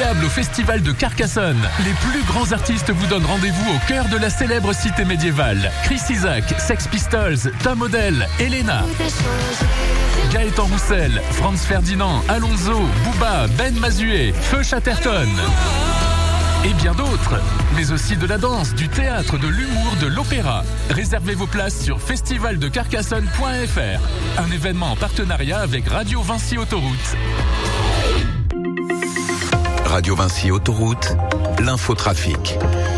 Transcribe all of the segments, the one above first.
inoubliable au festival de Carcassonne. Les plus grands artistes vous donnent rendez-vous au cœur de la célèbre cité médiévale. Chris Isaak, Sex Pistols, Tom Odell, Elena, Gaëtan Roussel, Franz Ferdinand, Alonso, Booba, Ben Mazué, Feu Chatterton. Et bien d'autres, mais aussi de la danse, du théâtre, de l'humour, de l'opéra. Réservez vos places sur festivaldecarcassonne.fr. Un événement en partenariat avec Radio Vinci Autoroute. Radio Vinci Autoroute, l'infotrafic.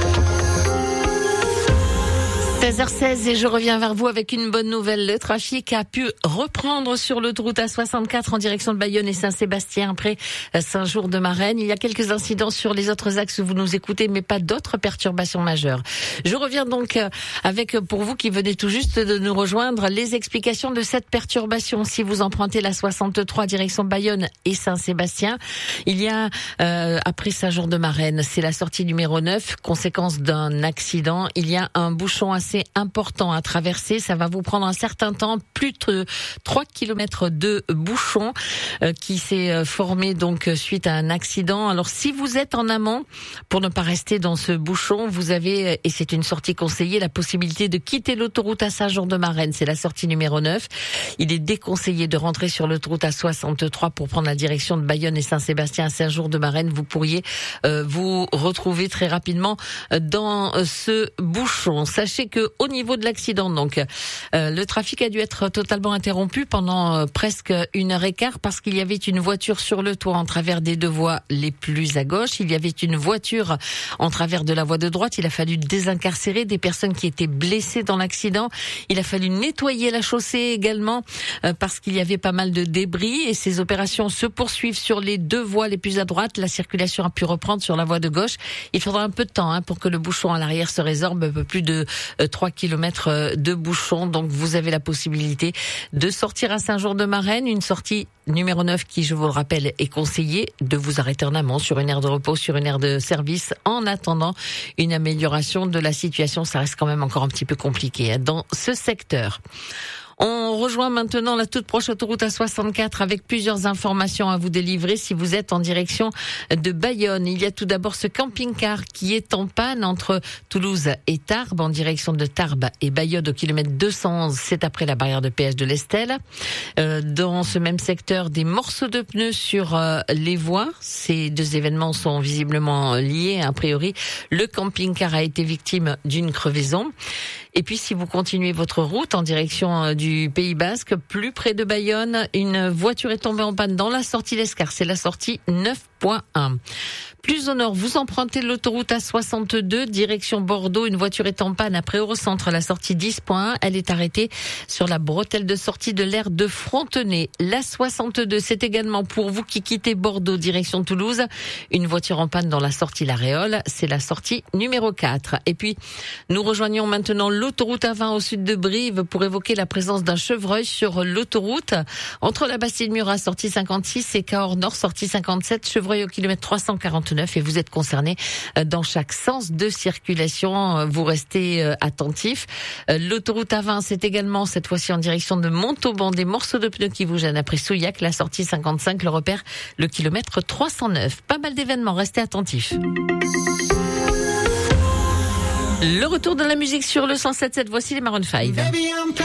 16h16 et je reviens vers vous avec une bonne nouvelle. Le trafic a pu reprendre sur l'autoroute A64 en direction de Bayonne et Saint-Sébastien après Saint-Jour-de-Marennes. Il y a quelques incidents sur les autres axes où vous nous écoutez, mais pas d'autres perturbations majeures. Je reviens donc avec, pour vous qui venez tout juste de nous rejoindre, les explications de cette perturbation. Si vous empruntez la 63 direction Bayonne et Saint-Sébastien, il y a, après Saint-Jour-de-Marennes, c'est la sortie numéro 9, conséquence d'un accident. Il y a un bouchon assez important à traverser, ça va vous prendre un certain temps, plus de 3 km de bouchon qui s'est formé donc suite à un accident. Alors si vous êtes en amont, pour ne pas rester dans ce bouchon, vous avez, et c'est une sortie conseillée, la possibilité de quitter l'autoroute à Saint-Jour-de-Marennes, c'est la sortie numéro 9. Il est déconseillé de rentrer sur l'autoroute à 63 pour prendre la direction de Bayonne et Saint-Sébastien à Saint-Jour-de-Marennes. Vous pourriez vous retrouver très rapidement dans ce bouchon. Sachez que au niveau de l'accident, donc, le trafic a dû être totalement interrompu pendant presque 1h15 parce qu'il y avait une voiture sur le toit en travers des deux voies les plus à gauche. Il y avait une voiture en travers de la voie de droite. Il a fallu désincarcérer des personnes qui étaient blessées dans l'accident. Il a fallu nettoyer la chaussée également parce qu'il y avait pas mal de débris et ces opérations se poursuivent sur les deux voies les plus à droite. La circulation a pu reprendre sur la voie de gauche. Il faudra un peu de temps pour que le bouchon à l'arrière se résorbe, un peu plus de 3 km de bouchon. Donc vous avez la possibilité de sortir à Saint-Jour-de-Marennes, une sortie numéro 9 qui, je vous le rappelle, est conseillée, de vous arrêter en amont sur une aire de repos, sur une aire de service, en attendant une amélioration de la situation. Ça reste quand même encore un petit peu compliqué dans ce secteur. On rejoint maintenant la toute proche autoroute A64 avec plusieurs informations à vous délivrer si vous êtes en direction de Bayonne. Il y a tout d'abord ce camping-car qui est en panne entre Toulouse et Tarbes, en direction de Tarbes et Bayonne au kilomètre 211, c'est après la barrière de péage de l'Estelle. Dans ce même secteur, des morceaux de pneus sur les voies. Ces deux événements sont visiblement liés. A priori, le camping-car a été victime d'une crevaison. Et puis, si vous continuez votre route en direction du Pays Basque, plus près de Bayonne, une voiture est tombée en panne dans la sortie l'Escar. C'est la sortie 9.1. Plus au nord, vous empruntez l'autoroute A62, direction Bordeaux. Une voiture est en panne après Eurocentre, la sortie 10.1. Elle est arrêtée sur la bretelle de sortie de l'aire de Frontenay. La 62, c'est également pour vous qui quittez Bordeaux, direction Toulouse. Une voiture en panne dans la sortie La Réole. C'est la sortie numéro 4. Et puis, nous rejoignons maintenant l'autoroute A20 au sud de Brive pour évoquer la présence d'un chevreuil sur l'autoroute. Entre la Bastille-Murat, sortie 56, et Cahors Nord, sortie 57, chevreuil au kilomètre 349. Et vous êtes concerné dans chaque sens de circulation. Vous restez attentif. L'autoroute A20, c'est également cette fois-ci en direction de Montauban, des morceaux de pneus qui vous gênent après Souillac, la sortie 55, le repère, le kilomètre 309. Pas mal d'événements, restez attentifs. Le retour de la musique sur le 107.7, voici les Maroon 5.